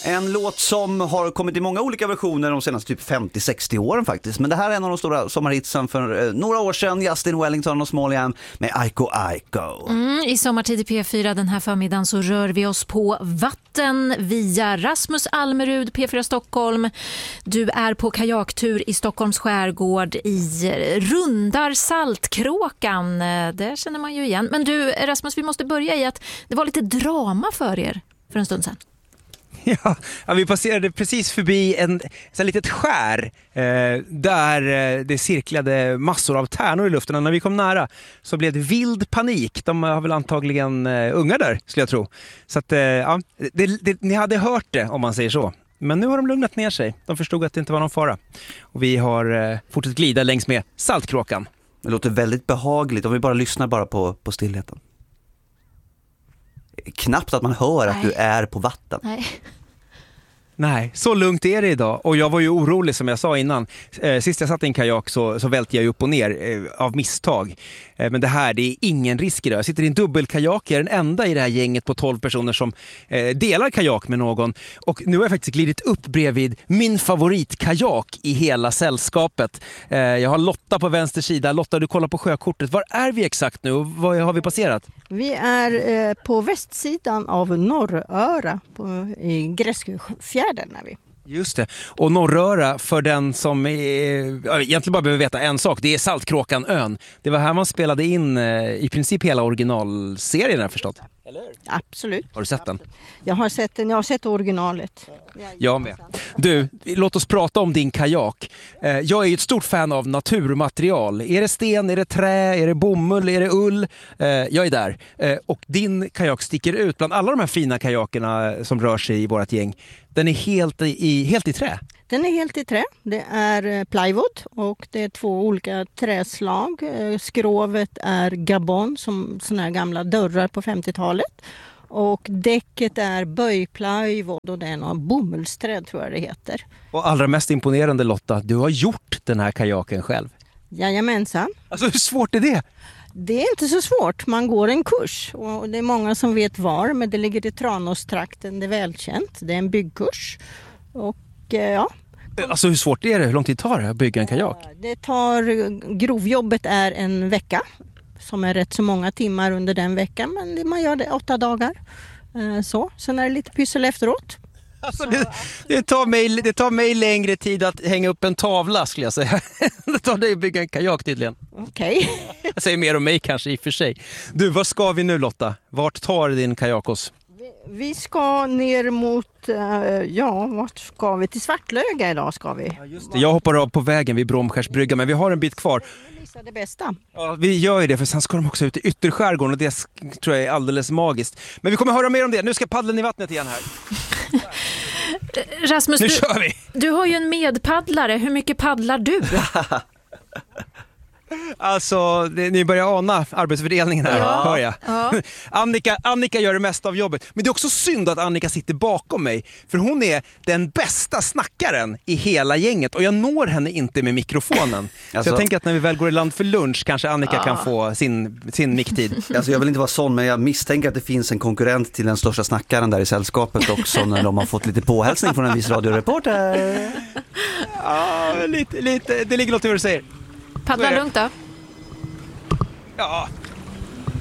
En låt som har kommit i många olika versioner de senaste typ 50-60 åren faktiskt. Men det här är en av de stora sommarhitsen för några år sedan. Justin Wellington och Small Jam med Aiko Aiko. I sommartid i P4 den här förmiddagen så rör vi oss på vatten via Rasmus Almerud, P4 Stockholm. Du är på kajaktur i Stockholms skärgård i Rundar Saltkråkan. Det känner man ju igen. Men du Rasmus, vi måste börja i att det var lite drama för er för en stund sedan. Ja, vi passerade precis förbi ett litet skär där det cirklade massor av tärnor i luften. Och när vi kom nära så blev det vild panik. De har väl antagligen unga där, skulle jag tro. Så att, ni hade hört det, om man säger så. Men nu har de lugnat ner sig. De förstod att det inte var någon fara. Och vi har fortsatt glida längs med Saltkråkan. Det låter väldigt behagligt om vi bara lyssnar bara på stillheten. Knappt att man hör att du är på vatten. Nej, så lugnt är det idag. Och jag var ju orolig som jag sa innan. Sist jag satt i en kajak så välte jag upp och ner av misstag. Men det är ingen risk idag. Jag sitter i en dubbelkajak. Jag är den enda i det här gänget på 12 personer som delar kajak med någon. Och nu har jag faktiskt glidit upp bredvid min favoritkajak i hela sällskapet. Jag har Lotta på vänster sida. Lotta, du kollar på sjökortet. Var är vi exakt nu? Vad har vi passerat? Vi är på västsidan av Norröra i Gräskefjärden är vi. Just det. Och Norröra, för den som egentligen bara behöver veta en sak, det är Saltkråkanön. Det var här man spelade in i princip hela originalserien, har jag förstått. Eller? Absolut. Har du sett den? Jag har sett den, jag har sett originalet. Jag med. Du, låt oss prata om din kajak. Jag är ju ett stort fan av naturmaterial. Är det sten, är det trä, är det bomull, är det ull? Jag är där. Och din kajak sticker ut bland alla de här fina kajakerna som rör sig i vårt gäng. Den är helt i trä. Den är helt i trä. Det är plywood och det är 2 olika träslag. Skrovet är gabon, som såna här gamla dörrar på 50-talet. Och däcket är böjplywood och det är någon bomullsträd, tror jag det heter. Och allra mest imponerande, Lotta, du har gjort den här kajaken själv. Jajamensan. Alltså hur svårt är det? Det är inte så svårt. Man går en kurs och det är många som vet var, men det ligger i Tranåstrakten, det är välkänt. Det är en byggkurs och ja. Alltså hur svårt är det? Hur lång tid tar det att bygga en kajak? Grovjobbet är en vecka, som är rätt så många timmar under den veckan, men man gör det 8 dagar. Sen är det lite pyssel efteråt. Alltså det tar mig längre tid att hänga upp en tavla, skulle jag säga. Det tar dig att bygga en kajak tydligen. Okej. Jag säger mer om mig kanske i och för sig. Du, vad ska vi nu, Lotta? Vart tar din kajak oss? Vi ska ner mot, vart ska vi? Till Svartlöga idag ska vi. Ja, just det. Jag hoppar av på vägen vid Bromskärsbrygga, men vi har en bit kvar. Det bästa. Ja, vi gör ju det, för sen ska de också ut i ytterskärgården och det tror jag är alldeles magiskt. Men vi kommer höra mer om det. Nu ska paddeln i vattnet igen här. Rasmus, nu kör vi. Du har ju en medpaddlare. Hur mycket paddlar du? Alltså, ni börjar ana arbetsfördelningen här, hör jag. Ja. Annika gör det mesta av jobbet. Men det är också synd att Annika sitter bakom mig. För hon är den bästa snackaren i hela gänget. Och jag når henne inte med mikrofonen. Så jag tänker att när vi väl går i land för lunch kanske Annika kan få sin micktid. Alltså jag vill inte vara sån, men jag misstänker att det finns en konkurrent till den största snackaren där i sällskapet också, när de har fått lite påhälsning från en viss radioreporter. Ja, lite. Det ligger något i vad du säger. Paddla lugnt då. Ja,